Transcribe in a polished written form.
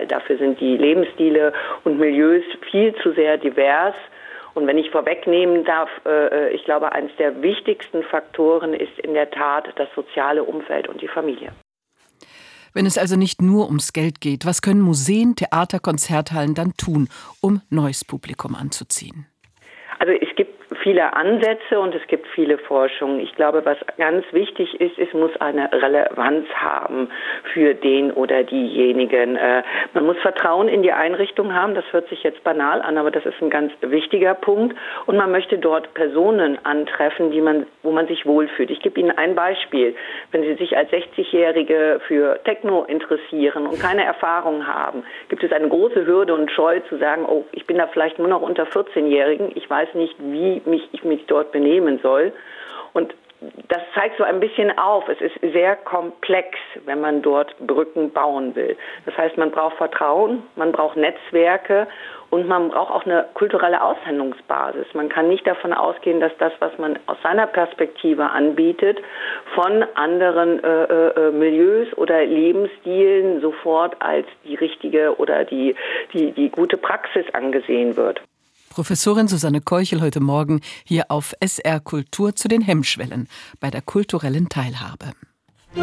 Gegenteil. Dafür sind die Lebensstile und Milieus viel zu sehr divers. Und wenn ich vorwegnehmen darf, ich glaube, eines der wichtigsten Faktoren ist in der Tat das soziale Umfeld und die Familie. Wenn es also nicht nur ums Geld geht, was können Museen, Theater, Konzerthallen dann tun, um neues Publikum anzuziehen? Also es gibt viele Ansätze und es gibt viele Forschungen. Ich glaube, was ganz wichtig ist, es muss eine Relevanz haben für den oder diejenigen. Man muss Vertrauen in die Einrichtung haben. Das hört sich jetzt banal an, aber das ist ein ganz wichtiger Punkt. Und man möchte dort Personen antreffen, wo man sich wohlfühlt. Ich gebe Ihnen ein Beispiel. Wenn Sie sich als 60-Jährige für Techno interessieren und keine Erfahrung haben, gibt es eine große Hürde und Scheu zu sagen, oh, ich bin da vielleicht nur noch unter 14-Jährigen. Ich weiß nicht, wie ich mich dort benehmen soll. Und das zeigt so ein bisschen auf. Es ist sehr komplex, wenn man dort Brücken bauen will. Das heißt, man braucht Vertrauen, man braucht Netzwerke und man braucht auch eine kulturelle Aussendungsbasis. Man kann nicht davon ausgehen, dass das, was man aus seiner Perspektive anbietet, von anderen Milieus oder Lebensstilen sofort als die richtige oder die gute Praxis angesehen wird. Professorin Susanne Keuchel heute Morgen hier auf SR Kultur zu den Hemmschwellen bei der kulturellen Teilhabe.